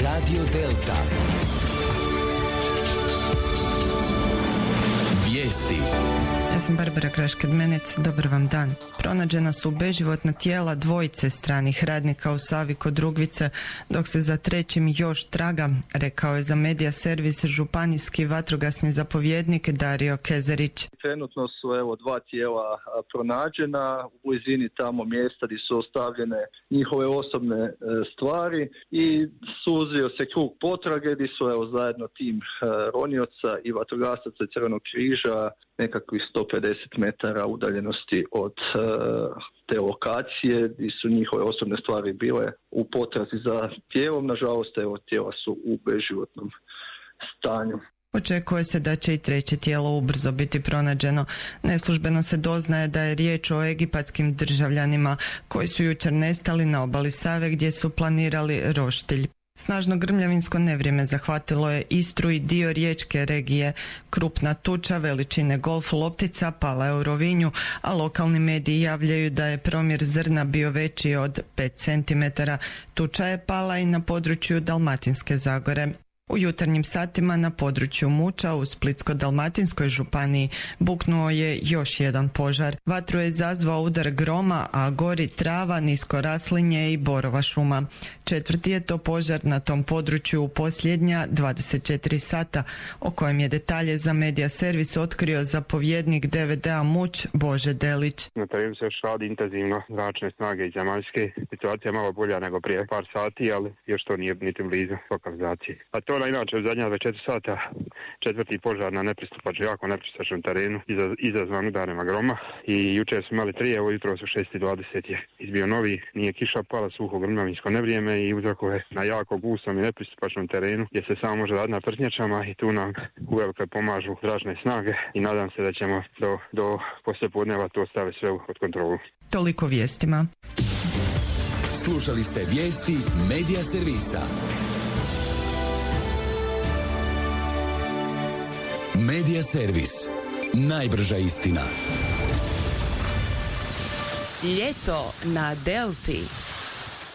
Radio Delta. Vijesti. Ja sam Barbara Krašked-Menec, dobar vam dan. Pronađena su beživotna tijela dvojice stranih radnika u Savi kod Rugvice, dok se za trećim još traga, rekao je za Medija servis županijski vatrogasni zapovjednik Dario Kezerić. Trenutno su dva tijela pronađena u blizini tamo mjesta gdje su ostavljene njihove osobne stvari i suzio se krug potrage gdje su zajedno tim ronioca i vatrogasaca Crvenog križa nekakvih 150 metara udaljenosti od te lokacije gdje su njihove osobne stvari bile u potrazi za tijelom. Nažalost, tijela su u beživotnom stanju. Očekuje se da će i treće tijelo ubrzo biti pronađeno. Neslužbeno se doznaje da je riječ o egipatskim državljanima koji su jučer nestali na obali Save gdje su planirali roštilj. Snažno grmljavinsko nevrijeme zahvatilo je Istru i dio riječke regije. Krupna tuča veličine golf loptica pala je u Rovinju, a lokalni mediji javljaju da je promjer zrna bio veći od 5 cm. Tuča je pala i na području Dalmatinske Zagore. U jutarnjim satima na području Muča u Splitsko-dalmatinskoj županiji buknuo je još jedan požar. Vatru je izazvao udar groma, a gori trava, nisko raslinje i borova šuma. Četvrti je to požar na tom području u posljednja 24 sata, o kojem je detalje za Medija servis otkrio zapovjednik DVD-a Muč Bože Delić. Na terenu se još radi intenzivno zračne snage i zemaljske. Situacija je malo bolja nego prije par sati, ali još to nije niti blizu lokalizacije. A to inače u zadnja 24 sata četvrti požar na jako nepristupačnom terenu izazvan udarima groma i jučer smo imali 3, evo jutro su 6:20 je izbio novi, nije kiša pala, suho grmljavinsko nevrijeme i uzrokove na jako gustom i nepristupačnom terenu gdje se samo može raditi na prtnjačama i tu nam uvelike pomažu zračne snage i nadam se da ćemo do poslijepodneva to staviti sve pod kontrolu. Toliko vijestima. Slušali ste vijesti Medija servisa. Medija servis. Najbrža istina. Ljeto na Delti.